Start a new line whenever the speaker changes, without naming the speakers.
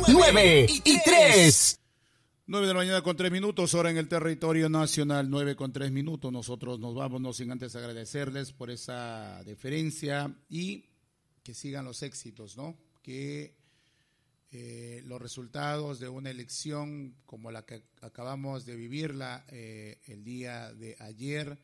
9:03.
9 de la mañana con 3 minutos, hora en el territorio nacional, 9 con 3 minutos. Nosotros nos vamos, no sin antes agradecerles por esa deferencia y que sigan los éxitos, ¿no? Que los resultados de una elección como la que acabamos de vivirla el día de ayer